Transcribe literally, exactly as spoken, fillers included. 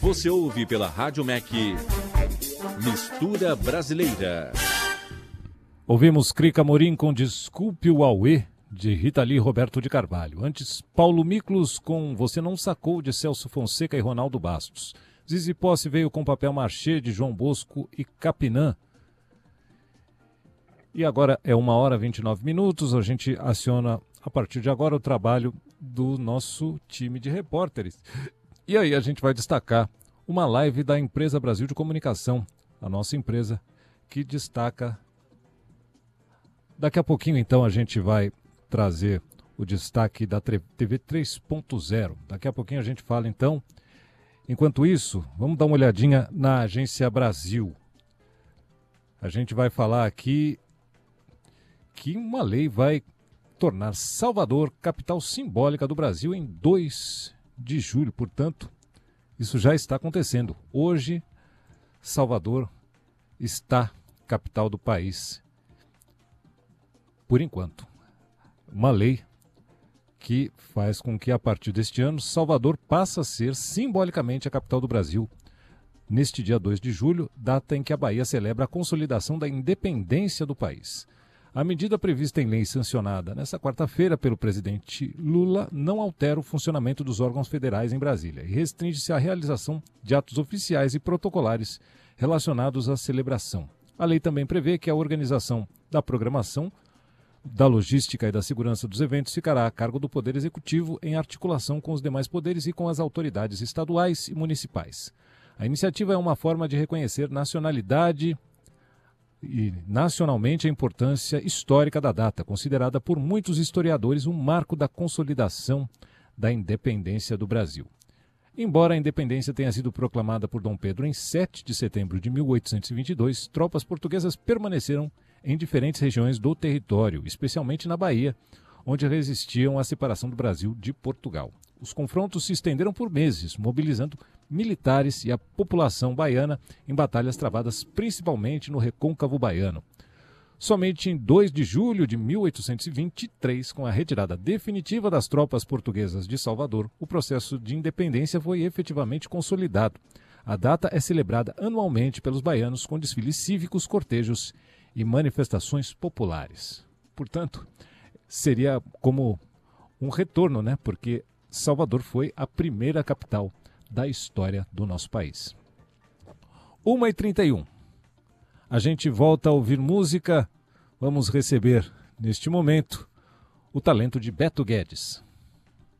Você ouve pela Rádio M E C Mistura Brasileira. Ouvimos Crica Amorim com Desculpe o Auê, de Rita Lee e Roberto de Carvalho. Antes, Paulo Miklos com Você Não Sacou, de Celso Fonseca e Ronaldo Bastos. Zizi Posse veio com Papel Machê, de João Bosco e Capinã. E agora é uma hora e vinte e nove minutos. A gente aciona, a partir de agora, o trabalho do nosso time de repórteres. E aí a gente vai destacar uma live da Empresa Brasil de Comunicação, a nossa empresa, que destaca... Daqui a pouquinho, então, a gente vai trazer o destaque da T V três ponto zero. Daqui a pouquinho a gente fala, então. Enquanto isso, vamos dar uma olhadinha na Agência Brasil. A gente vai falar aqui que uma lei vai tornar Salvador capital simbólica do Brasil em dois de julho. Portanto, isso já está acontecendo. Hoje, Salvador está capital do país. Por enquanto, uma lei que faz com que, a partir deste ano, Salvador passe a ser simbolicamente a capital do Brasil. Neste dia dois de julho, data em que a Bahia celebra a consolidação da independência do país. A medida prevista em lei sancionada nesta quarta-feira pelo presidente Lula não altera o funcionamento dos órgãos federais em Brasília e restringe-se à realização de atos oficiais e protocolares relacionados à celebração. A lei também prevê que a organização da programação, da logística e da segurança dos eventos ficará a cargo do Poder Executivo em articulação com os demais poderes e com as autoridades estaduais e municipais. A iniciativa é uma forma de reconhecer nacionalidade e nacionalmente a importância histórica da data, considerada por muitos historiadores um marco da consolidação da independência do Brasil. Embora a independência tenha sido proclamada por Dom Pedro em sete de setembro de mil oitocentos e vinte e dois, tropas portuguesas permaneceram em diferentes regiões do território, especialmente na Bahia, onde resistiam à separação do Brasil de Portugal. Os confrontos se estenderam por meses, mobilizando militares e a população baiana em batalhas travadas principalmente no recôncavo baiano. Somente em dois de julho de mil oitocentos e vinte e três, com a retirada definitiva das tropas portuguesas de Salvador, o processo de independência foi efetivamente consolidado. A data é celebrada anualmente pelos baianos com desfiles cívicos, cortejos e manifestações populares. Portanto, seria como um retorno, né? Porque Salvador foi a primeira capital da história do nosso país. uma e trinta e um. A gente volta a ouvir música. Vamos receber, neste momento, o talento de Beto Guedes.